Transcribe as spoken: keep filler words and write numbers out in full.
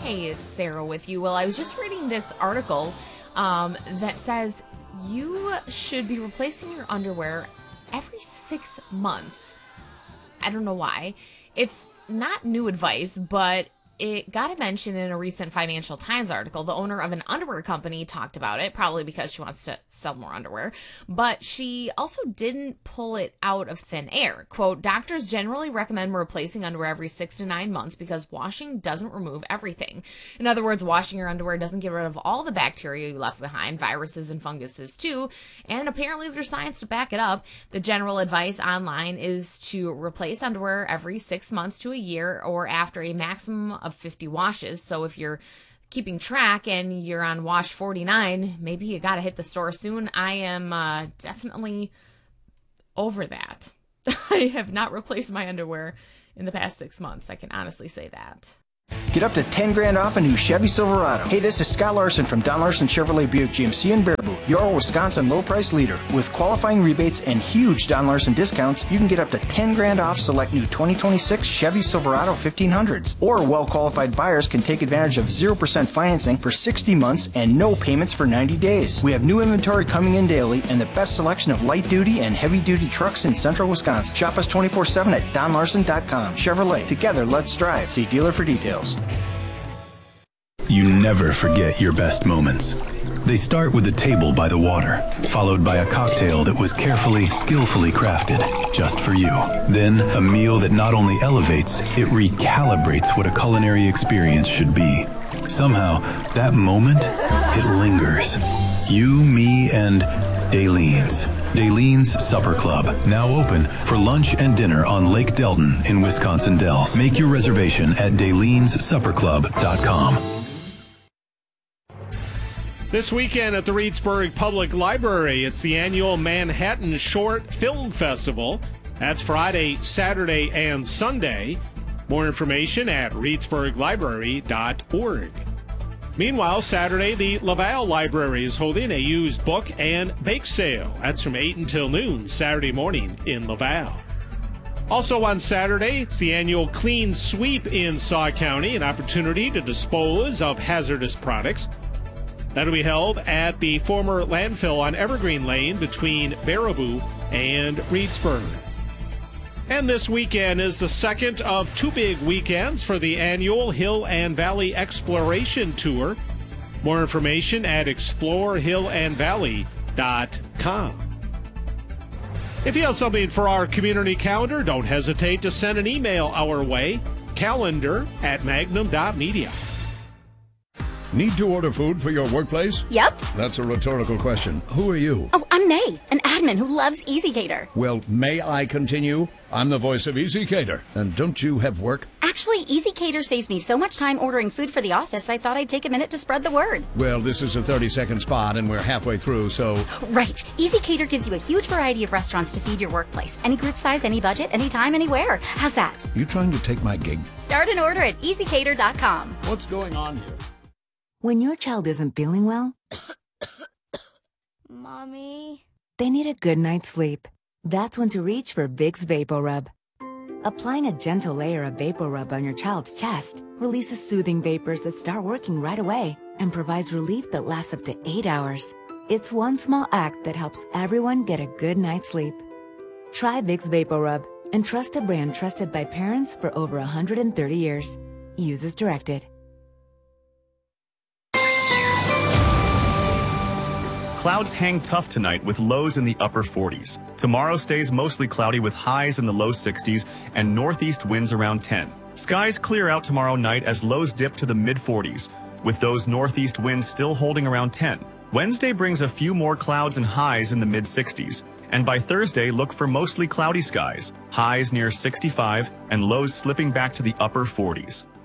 Hey, it's Sarah with you. Well, I was just reading this article um, that says you should be replacing your underwear every six months. I don't know why. It's not new advice, but it got a mention in a recent Financial Times article. The owner of an underwear company talked about it, probably because she wants to sell more underwear, but she also didn't pull it out of thin air. Quote, doctors generally recommend replacing underwear every six to nine months because washing doesn't remove everything. In other words, washing your underwear doesn't get rid of all the bacteria you left behind, viruses and funguses too, and apparently there's science to back it up. The general advice online is to replace underwear every six months to a year or after a maximum of fifty washes. So if you're keeping track and you're on wash forty-nine, maybe you got to hit the store soon. I am uh, definitely over that. I have not replaced my underwear in the past six months. I can honestly say that. Get up to ten grand off a new Chevy Silverado. Hey, this is Scott Larson from Don Larson Chevrolet Buick G M C in Baraboo, your Wisconsin low price leader. With qualifying rebates and huge Don Larson discounts, you can get up to ten grand off select new twenty twenty-six Chevy Silverado fifteen hundreds. Or well-qualified buyers can take advantage of zero percent financing for sixty months and no payments for ninety days. We have new inventory coming in daily and the best selection of light-duty and heavy-duty trucks in central Wisconsin. Shop us twenty-four seven at don larson dot com. Chevrolet, together let's drive. See dealer for details. You never forget your best moments. They start with a table by the water, followed by a cocktail that was carefully, skillfully crafted just for you. Then a meal that not only elevates, it recalibrates what a culinary experience should be. Somehow, that moment, it lingers. You, me, and Daylene's. Daylene's Supper Club, now open for lunch and dinner on Lake Delton in Wisconsin Dells. Make your reservation at daylens supper club dot com. This weekend at the Reedsburg Public Library, it's the annual Manhattan Short Film Festival. That's Friday, Saturday, and Sunday. More information at reedsburg library dot org. Meanwhile, Saturday, the Laval Library is holding a used book and bake sale. That's from eight until noon, Saturday morning in Laval. Also on Saturday, it's the annual Clean Sweep in Sauk County, an opportunity to dispose of hazardous products. That'll be held at the former landfill on Evergreen Lane between Baraboo and Reedsburg. And this weekend is the second of two big weekends for the annual Hill and Valley Exploration Tour. More information at explore hill and valley dot com. If you have something for our community calendar, don't hesitate to send an email our way, calendar at magnum dot media. Need to order food for your workplace? Yep. That's a rhetorical question. Who are you? Oh, I'm May, an admin who loves EasyCater. Well, may I continue? I'm the voice of EasyCater. And don't you have work? Actually, EasyCater saves me so much time ordering food for the office, I thought I'd take a minute to spread the word. Well, this is a thirty-second spot, and we're halfway through, so... Right. EasyCater gives you a huge variety of restaurants to feed your workplace. Any group size, any budget, anytime, anywhere. How's that? You trying to take my gig? Start an order at easy cater dot com. What's going on here? When your child isn't feeling well, Mommy, they need a good night's sleep. That's when to reach for Vicks VapoRub. Applying a gentle layer of VapoRub on your child's chest releases soothing vapors that start working right away and provides relief that lasts up to eight hours. It's one small act that helps everyone get a good night's sleep. Try Vicks VapoRub and trust a brand trusted by parents for over one hundred thirty years. Use as directed. Clouds hang tough tonight with lows in the upper forties. Tomorrow stays mostly cloudy with highs in the low sixties and northeast winds around ten. Skies clear out tomorrow night as lows dip to the mid forties, with those northeast winds still holding around ten. Wednesday brings a few more clouds and highs in the mid sixties. And by Thursday, look for mostly cloudy skies, highs near sixty-five and lows slipping back to the upper forties.